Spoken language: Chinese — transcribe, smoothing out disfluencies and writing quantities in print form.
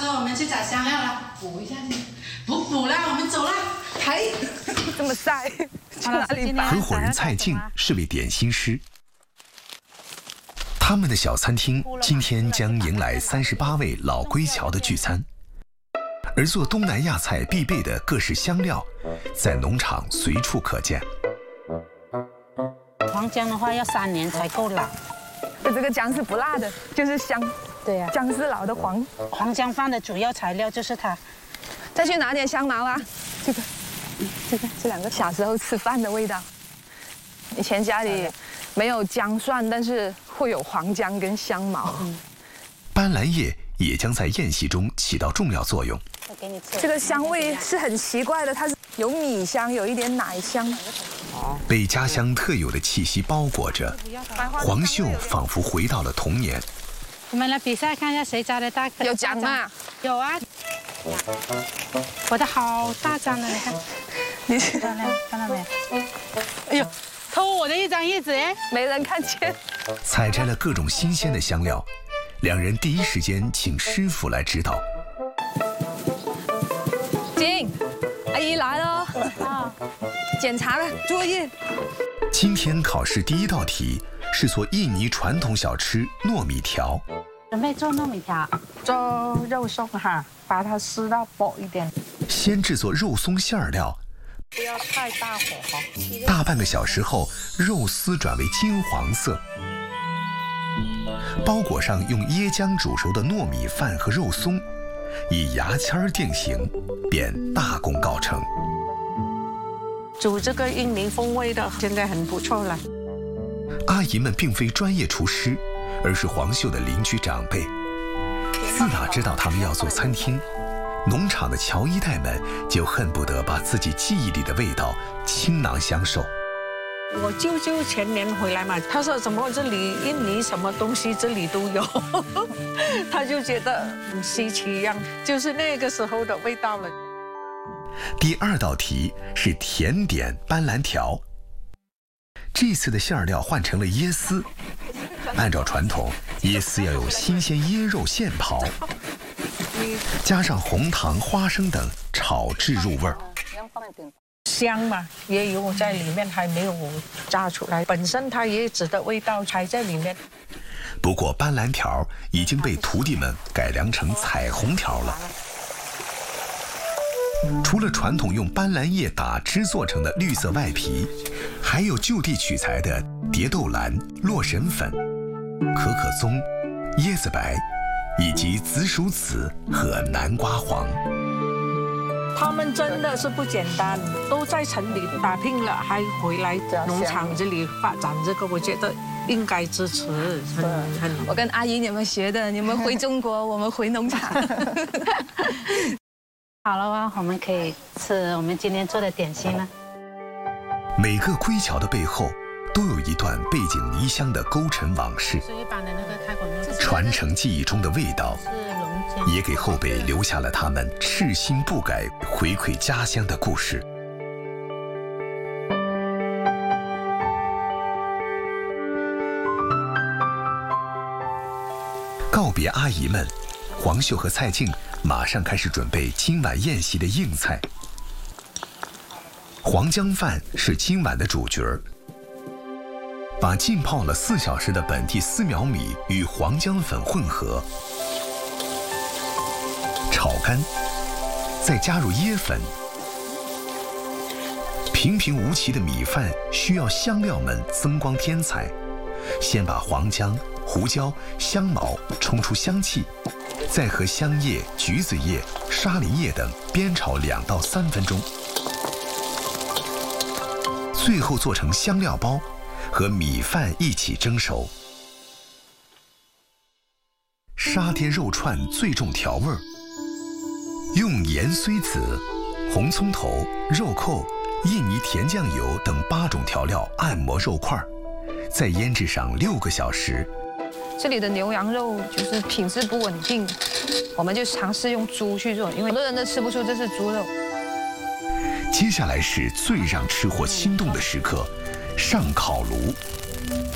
时候我们去找香料了，补一下去。不补了，我们走了。 嘿，这么晒，去哪里拔？ 合伙人蔡静是位点心师，他们的小餐厅今天将迎来38位老归侨的聚餐。而做东南亚菜必备的各式香料，在农场随处可见。 黄姜的话要3年才够老。 这个姜是不辣的，就是香。 对呀， 姜是老的黄。 黄姜饭的主要材料就是它。 再去拿点香茅啊，这两个小时候吃饭的味道。以前家里没有姜蒜，但是会有黄姜跟香茅。 斑斓叶也将在宴席中起到重要作用。 这个香味是很奇怪的，它是有米香，有一点奶香。 被家乡特有的气息包裹着，黄秀仿佛回到了童年。 我们来比赛看一下谁摘的大。 有奖吗？ 有啊。我的好大张的，你看。 你看到没？哎呦，偷我的一张叶子哎！ 没人看见。 采摘了各种新鲜的香料，两人第一时间请师傅来指导。 静，阿姨来了。啊，检查了作业。 今天考试第一道题是做印尼传统小吃糯米条。 准备做糯米条， 做肉松哈，把它撕到薄一点。 先制作肉松馅料， 不要太大火哈。 大半个小时后，肉丝转为金黄色。包裹上用椰浆煮熟的糯米饭和肉松，以牙签定型，便大功告成。 煮这个印尼风味的，现在很不错了。 阿姨们并非专业厨师，而是黄秀的邻居长辈。自打知道他们要做餐厅，农场的侨一代们就恨不得把自己记忆里的味道倾囊相授。 我舅舅前年回来嘛，他说什么这里印尼什么东西这里都有，他就觉得很稀奇一样，就是那个时候的味道了。 第二道题是甜点斑斓条，这次的馅料换成了椰丝。按照传统，椰丝要有新鲜椰肉现刨，加上红糖、花生等炒制入味儿。 香嘛，椰油在里面还没有炸出来，本身它椰子的味道还在里面。 不过斑斓条已经被徒弟们改良成彩虹条了。除了传统用斑斓叶打汁做成的绿色外皮，还有就地取材的蝶豆兰、洛神粉、可可棕、椰子白，以及紫薯籽和南瓜黄。 他们真的是不简单，都在城里打拼了，还回来农场这里发展这个，我觉得应该支持。 我跟阿姨你们学的，你们回中国，我们回农场。 好了啊，我们可以吃我们今天做的点心了。 每个归侨的背后，都有一段背井离乡的勾陈往事。传承记忆中的味道，也给后辈留下了他们赤心不改回馈家乡的故事。告别阿姨们，黄秀和蔡静马上开始准备今晚宴席的硬菜。黄姜饭是今晚的主角儿。把浸泡了4小时的本地丝苗米与黄姜粉混合，炒干，再加入椰粉。平平无奇的米饭需要香料们增光添彩。先把黄姜、胡椒、香茅冲出香气，再和香叶、橘子叶、沙梨叶等煸炒2到3分钟，最后做成香料包，和米饭一起蒸熟。沙爹肉串最重调味儿，用盐绥子、红葱头、肉蔻、印尼甜酱油等8种调料按摩肉块，再腌制上6个小时。 这里的牛羊肉就是品质不稳定，我们就尝试用猪去做，因为很多人都吃不出这是猪肉。 接下来是最让吃货心动的时刻，上烤炉。